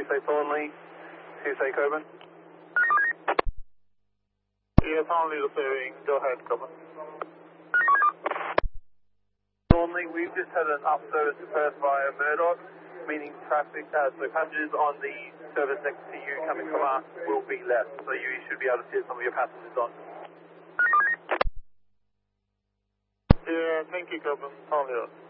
Tuesday Thornley, Tuesday Coburn. Yeah, Thornley receiving. Go ahead, Coburn. Thornley, we've just had an up service to Perth via Murdoch, meaning traffic, so passengers on the service next to you coming from us will be less, so you should be able to see some of your passengers on. Yeah, thank you, Coburn. Thornley.